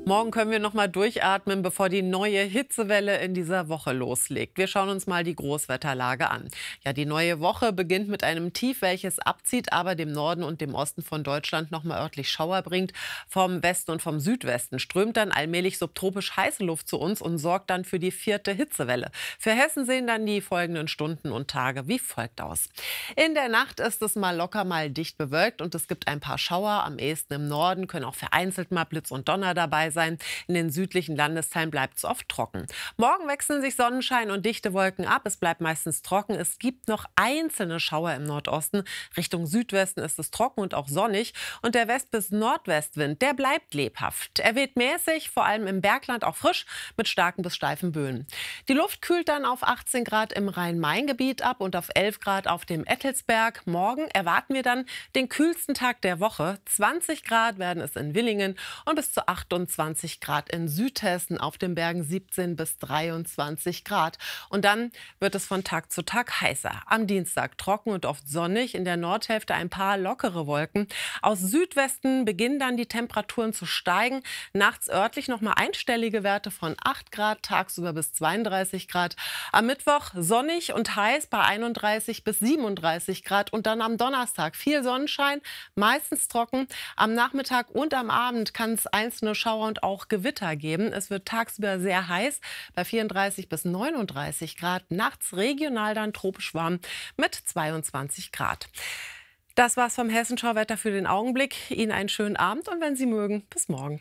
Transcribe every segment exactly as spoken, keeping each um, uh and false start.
Morgen können wir noch mal durchatmen, bevor die neue Hitzewelle in dieser Woche loslegt. Wir schauen uns mal die Großwetterlage an. Ja, die neue Woche beginnt mit einem Tief, welches abzieht, aber dem Norden und dem Osten von Deutschland noch mal örtlich Schauer bringt. Vom Westen und vom Südwesten strömt dann allmählich subtropisch heiße Luft zu uns und sorgt dann für die vierte Hitzewelle. Für Hessen sehen dann die folgenden Stunden und Tage wie folgt aus. In der Nacht ist es mal locker, mal dicht bewölkt und es gibt ein paar Schauer. Am ehesten im Norden können auch vereinzelt mal Blitz und Donner dabei sein. In den südlichen Landesteilen bleibt es oft trocken. Morgen wechseln sich Sonnenschein und dichte Wolken ab. Es bleibt meistens trocken. Es gibt noch einzelne Schauer im Nordosten. Richtung Südwesten ist es trocken und auch sonnig. Und der West- bis Nordwestwind, der bleibt lebhaft. Er weht mäßig, vor allem im Bergland auch frisch, mit starken bis steifen Böen. Die Luft kühlt dann auf achtzehn Grad im Rhein-Main-Gebiet ab und auf elf Grad auf dem Ettelsberg. Morgen erwarten wir dann den kühlsten Tag der Woche. zwanzig Grad werden es in Willingen und bis zu achtundzwanzig Grad in Südhessen, auf den Bergen siebzehn bis dreiundzwanzig Grad. Und dann wird es von Tag zu Tag heißer. Am Dienstag trocken und oft sonnig, in der Nordhälfte ein paar lockere Wolken. Aus Südwesten beginnen dann die Temperaturen zu steigen. Nachts örtlich noch mal einstellige Werte von acht Grad, tagsüber bis zweiunddreißig Grad. Am Mittwoch sonnig und heiß bei einunddreißig bis siebenunddreißig Grad. Und dann am Donnerstag viel Sonnenschein, meistens trocken. Am Nachmittag und am Abend kann es einzelne Schauer und auch Gewitter geben. Es wird tagsüber sehr heiß bei vierunddreißig bis neununddreißig Grad. Nachts regional dann tropisch warm mit zweiundzwanzig Grad. Das war's vom Hessenschau-Wetter für den Augenblick. Ihnen einen schönen Abend und wenn Sie mögen, bis morgen.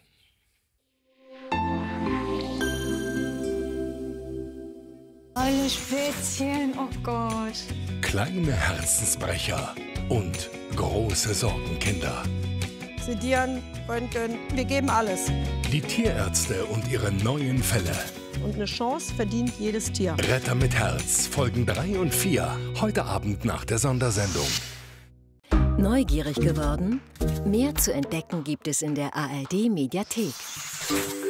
Alle Spätzchen, oh Gott. Kleine Herzensbrecher und große Sorgenkinder. Sedieren, Röntgen, wir geben alles. Die Tierärzte und ihre neuen Fälle. Und eine Chance verdient jedes Tier. Retter mit Herz, Folgen drei und vier. Heute Abend nach der Sondersendung. Neugierig geworden? Mehr zu entdecken gibt es in der A R D Mediathek.